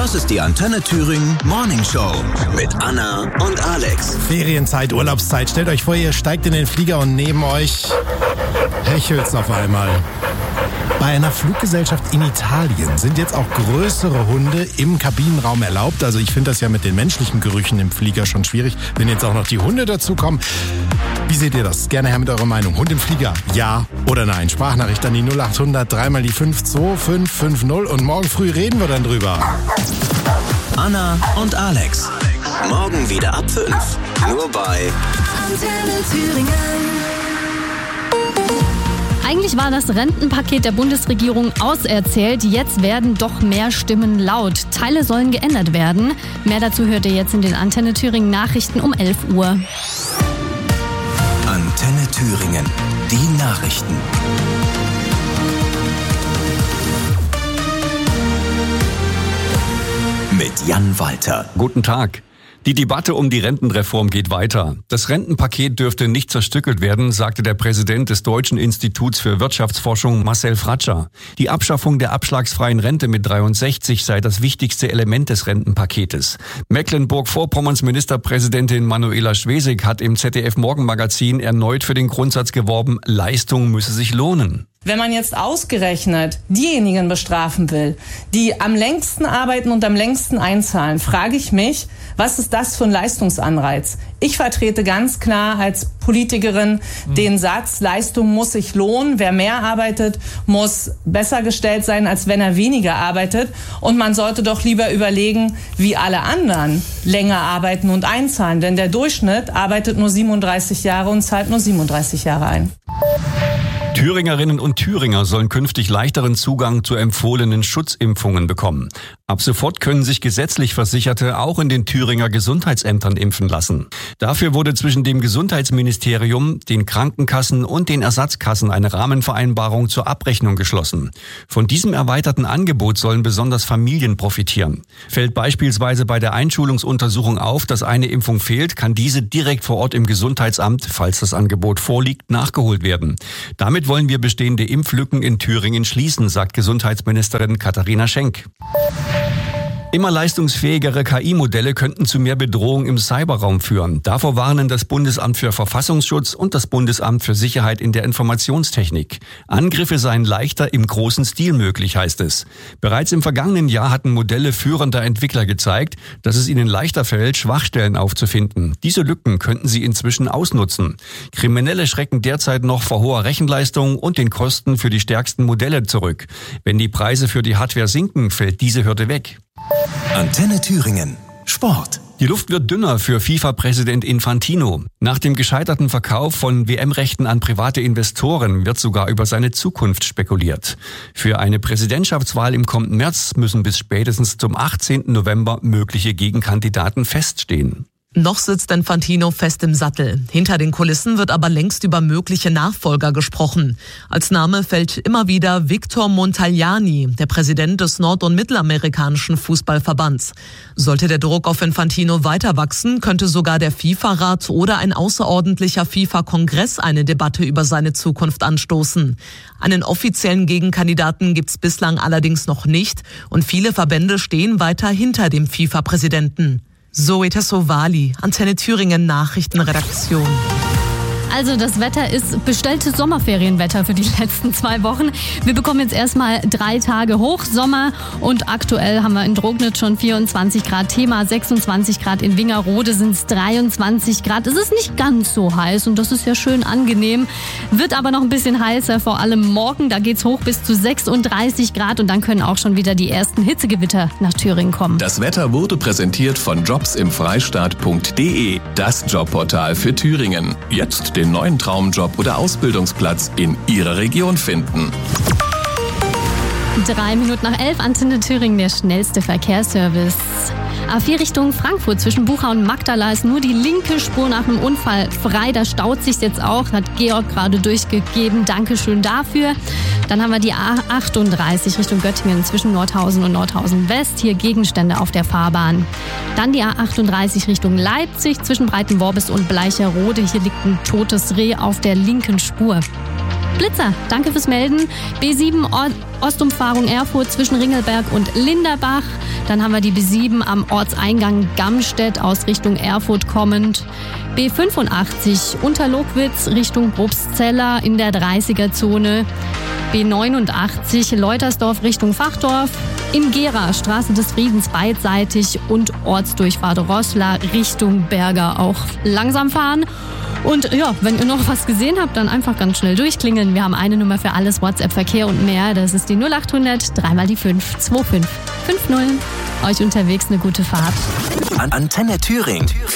Das ist die Antenne Thüringen Morning Show mit Anna und Alex. Ferienzeit, Urlaubszeit. Stellt euch vor, ihr steigt in den Flieger und neben euch hechelt's auf einmal. Bei einer Fluggesellschaft in Italien sind jetzt auch größere Hunde im Kabinenraum erlaubt. Also ich finde das ja mit den menschlichen Gerüchen im Flieger schon schwierig, wenn jetzt auch noch die Hunde dazukommen. Wie seht ihr das? Gerne her mit eurer Meinung. Hund im Flieger, ja oder nein? Sprachnachricht an die 0800 3 mal die 52550 und morgen früh reden wir dann drüber. Anna und Alex. Morgen wieder ab 5. Nur bei Antenne Thüringen. Eigentlich war das Rentenpaket der Bundesregierung auserzählt. Jetzt werden doch mehr Stimmen laut. Teile sollen geändert werden. Mehr dazu hört ihr jetzt in den Antenne Thüringen Nachrichten um 11 Uhr. Antenne Thüringen. Die Nachrichten. Mit Jan Walter. Guten Tag. Die Debatte um die Rentenreform geht weiter. Das Rentenpaket dürfte nicht zerstückelt werden, sagte der Präsident des Deutschen Instituts für Wirtschaftsforschung Marcel Fratscher. Die Abschaffung der abschlagsfreien Rente mit 63 sei das wichtigste Element des Rentenpaketes. Mecklenburg-Vorpommerns Ministerpräsidentin Manuela Schwesig hat im ZDF-Morgenmagazin erneut für den Grundsatz geworben, Leistung müsse sich lohnen. Wenn man jetzt ausgerechnet diejenigen bestrafen will, die am längsten arbeiten und am längsten einzahlen, frage ich mich, was ist das für ein Leistungsanreiz? Ich vertrete ganz klar als Politikerin den Satz, Leistung muss sich lohnen. Wer mehr arbeitet, muss besser gestellt sein, als wenn er weniger arbeitet. Und man sollte doch lieber überlegen, wie alle anderen länger arbeiten und einzahlen. Denn der Durchschnitt arbeitet nur 37 Jahre und zahlt nur 37 Jahre ein. Thüringerinnen und Thüringer sollen künftig leichteren Zugang zu empfohlenen Schutzimpfungen bekommen. Ab sofort können sich gesetzlich Versicherte auch in den Thüringer Gesundheitsämtern impfen lassen. Dafür wurde zwischen dem Gesundheitsministerium, den Krankenkassen und den Ersatzkassen eine Rahmenvereinbarung zur Abrechnung geschlossen. Von diesem erweiterten Angebot sollen besonders Familien profitieren. Fällt beispielsweise bei der Einschulungsuntersuchung auf, dass eine Impfung fehlt, kann diese direkt vor Ort im Gesundheitsamt, falls das Angebot vorliegt, nachgeholt werden. Damit wollen wir bestehende Impflücken in Thüringen schließen, sagt Gesundheitsministerin Katharina Schenk. Immer leistungsfähigere KI-Modelle könnten zu mehr Bedrohung im Cyberraum führen. Davor warnen das Bundesamt für Verfassungsschutz und das Bundesamt für Sicherheit in der Informationstechnik. Angriffe seien leichter im großen Stil möglich, heißt es. Bereits im vergangenen Jahr hatten Modelle führender Entwickler gezeigt, dass es ihnen leichter fällt, Schwachstellen aufzufinden. Diese Lücken könnten sie inzwischen ausnutzen. Kriminelle schrecken derzeit noch vor hoher Rechenleistung und den Kosten für die stärksten Modelle zurück. Wenn die Preise für die Hardware sinken, fällt diese Hürde weg. Antenne Thüringen. Sport. Die Luft wird dünner für FIFA-Präsident Infantino. Nach dem gescheiterten Verkauf von WM-Rechten an private Investoren wird sogar über seine Zukunft spekuliert. Für eine Präsidentschaftswahl im kommenden März müssen bis spätestens zum 18. November mögliche Gegenkandidaten feststehen. Noch sitzt Infantino fest im Sattel. Hinter den Kulissen wird aber längst über mögliche Nachfolger gesprochen. Als Name fällt immer wieder Victor Montagliani, der Präsident des nord- und mittelamerikanischen Fußballverbands. Sollte der Druck auf Infantino weiter wachsen, könnte sogar der FIFA-Rat oder ein außerordentlicher FIFA-Kongress eine Debatte über seine Zukunft anstoßen. Einen offiziellen Gegenkandidaten gibt's bislang allerdings noch nicht und viele Verbände stehen weiter hinter dem FIFA-Präsidenten. Zoe Tassovali, Antenne Thüringen Nachrichtenredaktion. Also das Wetter ist bestelltes Sommerferienwetter für die letzten 2 Wochen. Wir bekommen jetzt erstmal 3 Tage Hochsommer und aktuell haben wir in Drognitz schon 24 Grad, Thema 26 Grad, in Wingerode sind es 23 Grad. Es ist nicht ganz so heiß und das ist ja schön angenehm. Wird aber noch ein bisschen heißer, vor allem morgen. Da geht's hoch bis zu 36 Grad und dann können auch schon wieder die ersten Hitzegewitter nach Thüringen kommen. Das Wetter wurde präsentiert von jobsimfreistaat.de, das Jobportal für Thüringen. Jetzt den neuen Traumjob oder Ausbildungsplatz in Ihrer Region finden. 3 Minuten nach 11, Antenne Thüringen, der schnellste Verkehrsservice. A4 Richtung Frankfurt zwischen Bucha und Magdala ist nur die linke Spur nach einem Unfall frei. Da staut sich jetzt auch, hat Georg gerade durchgegeben. Dankeschön dafür. Dann haben wir die A38 Richtung Göttingen zwischen Nordhausen und Nordhausen West. Hier Gegenstände auf der Fahrbahn. Dann die A38 Richtung Leipzig zwischen Breitenworbis und Bleicherode. Hier liegt ein totes Reh auf der linken Spur. Blitzer, danke fürs Melden. B7 Ostumfahrung Erfurt zwischen Ringelberg und Linderbach. Dann haben wir die B7 am Ortseingang Gamstedt aus Richtung Erfurt kommend. B85 Unterlogwitz Richtung Probstzeller in der 30er-Zone. B89 Leutersdorf Richtung Fachdorf. In Gera Straße des Friedens beidseitig und Ortsdurchfahrt Roßla Richtung Berger auch langsam fahren. Und ja, wenn ihr noch was gesehen habt, dann einfach ganz schnell durchklingeln. Wir haben eine Nummer für alles, WhatsApp, Verkehr und mehr. Das ist die 0800 3 mal die 5 2550. Euch unterwegs eine gute Fahrt. Antenne Thüringen.